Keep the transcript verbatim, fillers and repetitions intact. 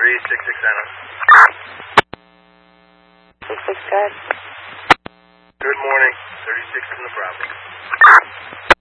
three six six Anna. six six, good. Good morning. thirty-six from the property.